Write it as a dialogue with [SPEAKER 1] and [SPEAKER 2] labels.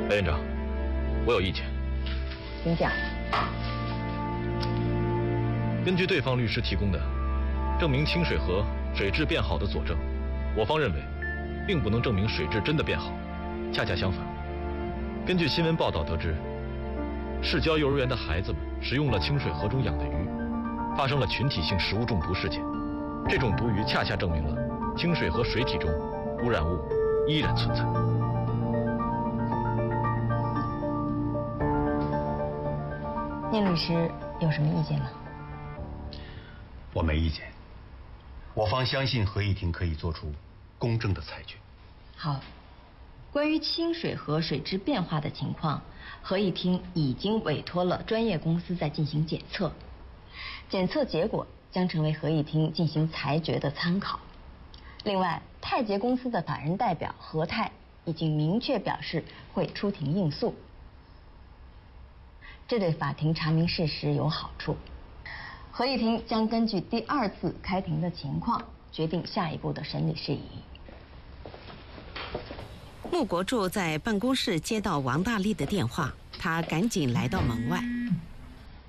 [SPEAKER 1] 白院长，我有意见。
[SPEAKER 2] 请讲。
[SPEAKER 1] 根据对方律师提供的证明清水河水质变好的佐证，我方认为，并不能证明水质真的变好，恰恰相反。根据新闻报道得知，市郊幼儿园的孩子们食用了清水河中养的鱼，发生了群体性食物中毒事件。这种毒鱼恰恰证明了清水河水体中污染物依然存在。
[SPEAKER 2] 聂律师有什么意见吗？
[SPEAKER 3] 我没意见。我方相信合议庭可以做出公正的裁决。
[SPEAKER 2] 好，关于清水河水质变化的情况，合议庭已经委托了专业公司在进行检测，检测结果将成为合议庭进行裁决的参考。另外，泰捷公司的法人代表何泰已经明确表示会出庭应诉，这对法庭查明事实有好处。合议庭将根据第2次开庭的情况，决定下一步的审理事宜。
[SPEAKER 4] 穆国柱在办公室接到王大力的电话，他赶紧来到门外。